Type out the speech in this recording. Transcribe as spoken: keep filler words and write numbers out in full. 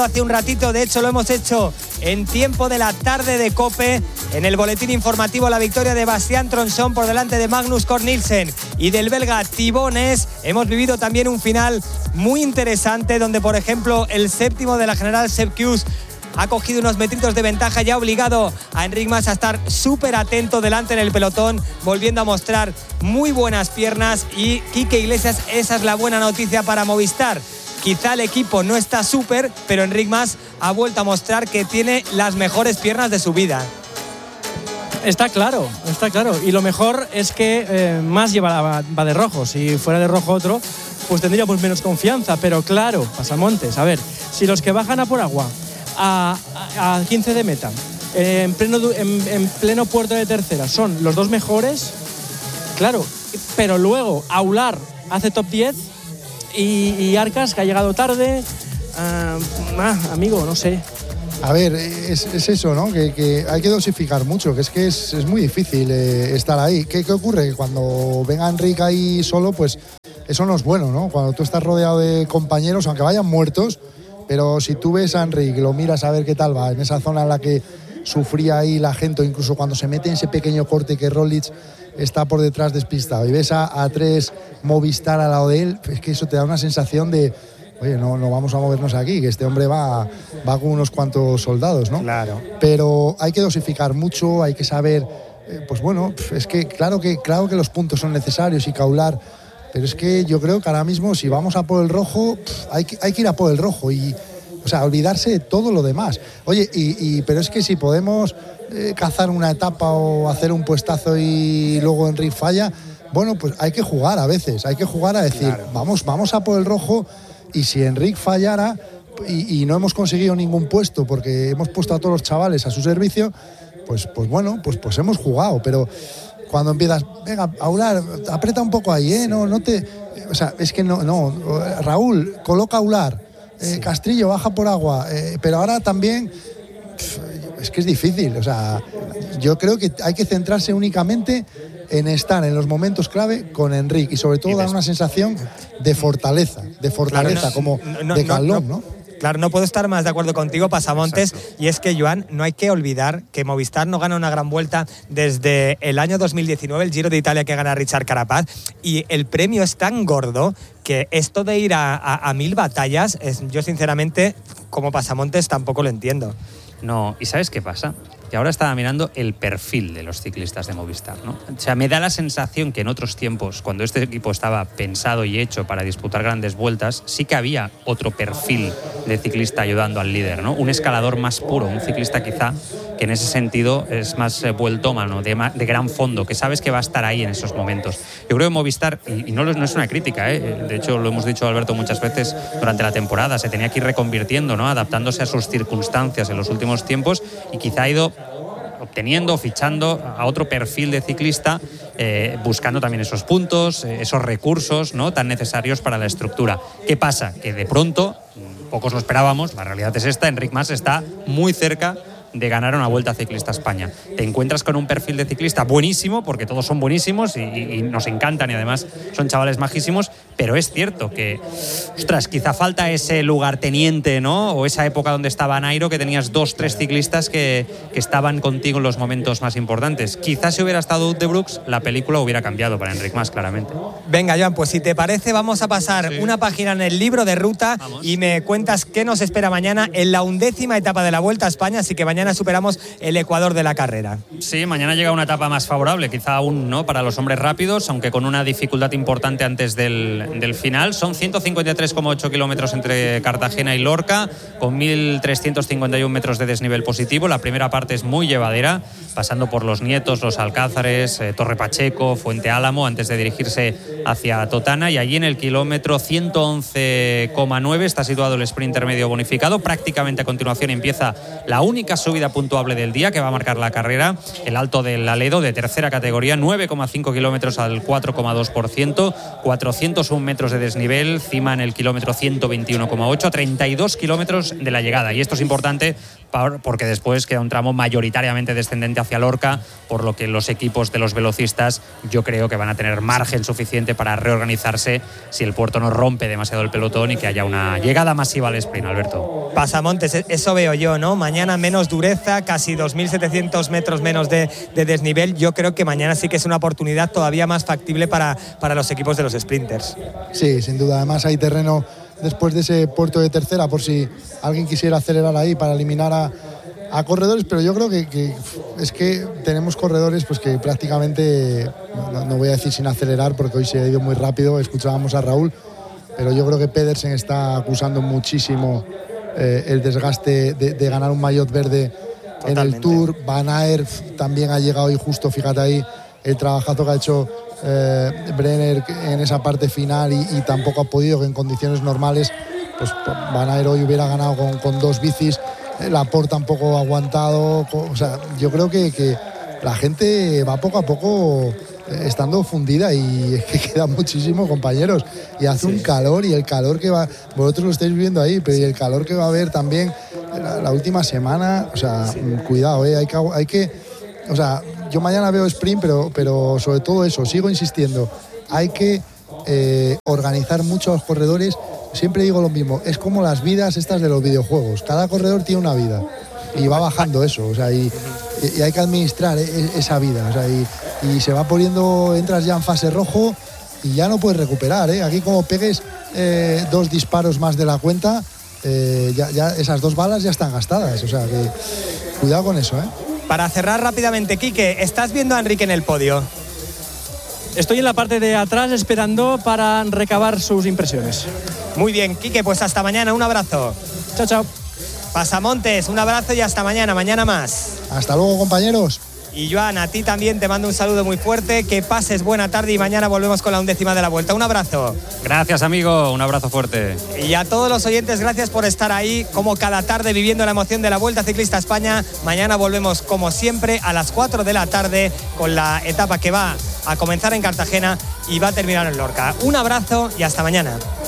Hace un ratito, de hecho lo hemos hecho en tiempo de la tarde de COPE, en el boletín informativo, la victoria de Bastian Tronson por delante de Magnus Cort Nielsen y del belga Thibaut Ness. Hemos vivido también un final muy interesante donde, por ejemplo, el séptimo de la general Sepp Kuss ha cogido unos metritos de ventaja y ha obligado a Enric Mas a estar súper atento delante en el pelotón, volviendo a mostrar muy buenas piernas. Y Quique Iglesias, esa es la buena noticia para Movistar. Quizá el equipo no está súper, pero Enric Mas ha vuelto a mostrar que tiene las mejores piernas de su vida. Está claro, está claro. Y lo mejor es que eh, Mas lleva, va, va de rojo. Si fuera de rojo otro, pues tendríamos menos confianza. Pero claro, Pasamontes, a ver, si los que bajan a por agua a, a, a quince de meta, eh, en, pleno, en, en pleno puerto de tercera, son los dos mejores, claro. Pero luego Aular hace top diez y, y Arcas, que ha llegado tarde. Uh, ah, amigo, no sé. A ver, es, es eso, ¿no? Que, que hay que dosificar mucho, que es que es, es muy difícil eh, estar ahí. ¿Qué, ¿Qué ocurre? Que cuando venga Enric ahí solo, pues eso no es bueno, ¿no? Cuando tú estás rodeado de compañeros, aunque vayan muertos, pero si tú ves a Enric, lo miras a ver qué tal va, en esa zona en la que sufría ahí la gente, o incluso cuando se mete en ese pequeño corte que Roglic está por detrás despistado, y ves a, a tres Movistar al lado de él, es que eso te da una sensación de... Oye, no, no vamos a movernos aquí, que este hombre va, va con unos cuantos soldados, ¿no? Claro. Pero hay que dosificar mucho, hay que saber, eh, pues bueno, es que claro que claro que los puntos son necesarios y Aular, pero es que yo creo que ahora mismo si vamos a por el rojo, hay que, hay que ir a por el rojo y, o sea, olvidarse de todo lo demás. Oye, y, y pero es que si podemos eh, cazar una etapa o hacer un puestazo y luego Enric falla, bueno, pues hay que jugar a veces, hay que jugar a decir, claro, vamos, vamos a por el rojo. Y si Enric fallara y, y no hemos conseguido ningún puesto porque hemos puesto a todos los chavales a su servicio, pues, pues bueno, pues, pues hemos jugado. Pero cuando empiezas, venga, Aular, aprieta un poco ahí, ¿eh? No, no te... O sea, es que no, no. Raúl, coloca Aular, eh, sí. Castrillo, baja por agua. Eh, pero ahora también... Es que es difícil. O sea, yo creo que hay que centrarse únicamente en estar en los momentos clave con Enric y sobre todo dar una sensación de fortaleza, de fortaleza, claro, no, como no, de Calón, ¿no? ¿no? Claro, no puedo estar más de acuerdo contigo, Pasamontes. Exacto. Y es que, Joan, no hay que olvidar que Movistar no gana una gran vuelta desde el año dos mil diecinueve, el Giro de Italia que gana Richard Carapaz, y el premio es tan gordo que esto de ir a, a, a mil batallas, es, yo sinceramente, como Pasamontes, tampoco lo entiendo. No, ¿y sabes qué pasa? Que ahora estaba mirando el perfil de los ciclistas de Movistar, ¿no? O sea, me da la sensación que en otros tiempos, cuando este equipo estaba pensado y hecho para disputar grandes vueltas, sí que había otro perfil de ciclista ayudando al líder, ¿no? Un escalador más puro, un ciclista quizá que en ese sentido es más eh, vueltómano, de, de gran fondo, que sabes que va a estar ahí en esos momentos. Yo creo que Movistar, y, y no, no es una crítica, ¿eh? De hecho lo hemos dicho, Alberto, muchas veces durante la temporada, se tenía que ir reconvirtiendo, ¿no? Adaptándose a sus circunstancias en los últimos tiempos, y quizá ha ido obteniendo, fichando a otro perfil de ciclista, eh, buscando también esos puntos, eh, esos recursos, ¿no?, tan necesarios para la estructura. ¿Qué pasa? Que de pronto, pocos lo esperábamos, la realidad es esta, Enric Mas está muy cerca de ganar una Vuelta Ciclista a España. Te encuentras con un perfil de ciclista buenísimo, porque todos son buenísimos y, y nos encantan y además son chavales majísimos, pero es cierto que, ostras, quizá falta ese lugarteniente, ¿no? O esa época donde estaba Nairo, que tenías dos, tres ciclistas que, que estaban contigo en los momentos más importantes. Quizás si hubiera estado Wout de Brooks, la película hubiera cambiado para Enric Mas, claramente. Venga, Joan, pues si te parece, vamos a pasar sí. una página en el libro de ruta. Vamos. Y me cuentas qué nos espera mañana en la undécima etapa de la Vuelta a España, así que mañana Mañana superamos el ecuador de la carrera. Sí, mañana llega una etapa más favorable, quizá aún no para los hombres rápidos, aunque con una dificultad importante antes del, del final. Son ciento cincuenta y tres coma ocho kilómetros entre Cartagena y Lorca, con mil trescientos cincuenta y uno metros de desnivel positivo. La primera parte es muy llevadera, pasando por Los Nietos, Los Alcázares, eh, Torre Pacheco, Fuente Álamo, antes de dirigirse hacia Totana. Y allí en el kilómetro ciento once coma nueve está situado el sprint intermedio bonificado. Prácticamente a continuación empieza la única subida puntuable del día que va a marcar la carrera, el Alto del Aledo, de tercera categoría, nueve coma cinco kilómetros al cuatro coma dos por ciento, cuatrocientos un metros de desnivel, cima en el kilómetro ciento veintiuno coma ocho, a treinta y dos kilómetros de la llegada. Y esto es importante porque después queda un tramo mayoritariamente descendente hacia Lorca, por lo que los equipos de los velocistas yo creo que van a tener margen suficiente para reorganizarse si el puerto no rompe demasiado el pelotón y que haya una llegada masiva al sprint, Alberto. Pasamontes, eso veo yo, ¿no? Mañana menos dureza, casi dos mil setecientos metros menos de, de desnivel. Yo creo que mañana sí que es una oportunidad todavía más factible para, para los equipos de los sprinters. Sí, sin duda. Además hay terreno después de ese puerto de tercera, por si alguien quisiera acelerar ahí para eliminar a, a corredores, pero yo creo que, que es que tenemos corredores pues que prácticamente, no, no voy a decir sin acelerar porque hoy se ha ido muy rápido, escuchábamos a Raúl, pero yo creo que Pedersen está acusando muchísimo eh, el desgaste de, de ganar un maillot verde. Totalmente. En el Tour. Van Aert también ha llegado hoy justo, fíjate ahí el trabajazo que ha hecho Eh, Brenner en esa parte final y, y tampoco ha podido, que en condiciones normales pues Van Aert hoy hubiera ganado con, con dos bicis. Laporte tampoco ha aguantado, o sea, yo creo que, que la gente va poco a poco estando fundida y es que queda muchísimo, compañeros, y hace sí. un calor, y el calor que va, vosotros lo estáis viendo ahí, pero y el calor que va a haber también la, la última semana, o sea, sí. cuidado, eh, hay que, hay que, o sea, yo mañana veo sprint, pero, pero sobre todo eso, sigo insistiendo, hay que eh, organizar mucho a los corredores. Siempre digo lo mismo, es como las vidas estas de los videojuegos, cada corredor tiene una vida y va bajando eso, o sea, y, y hay que administrar esa vida, o sea, y, y se va poniendo, entras ya en fase rojo y ya no puedes recuperar, ¿eh? Aquí como pegues eh, dos disparos más de la cuenta, eh, ya, ya esas dos balas ya están gastadas, o sea, que cuidado con eso, ¿eh? Para cerrar rápidamente, Quique, ¿estás viendo a Enrique en el podio? Estoy en la parte de atrás esperando para recabar sus impresiones. Muy bien, Quique, pues hasta mañana, un abrazo. Chao, chao. Pasamontes, un abrazo y hasta mañana, mañana más. Hasta luego, compañeros. Y Joan, a ti también te mando un saludo muy fuerte, que pases buena tarde y mañana volvemos con la undécima de la Vuelta. Un abrazo. Gracias, amigo, un abrazo fuerte. Y a todos los oyentes, gracias por estar ahí, como cada tarde viviendo la emoción de la Vuelta Ciclista a España. Mañana volvemos, como siempre, a las cuatro de la tarde con la etapa que va a comenzar en Cartagena y va a terminar en Lorca. Un abrazo y hasta mañana.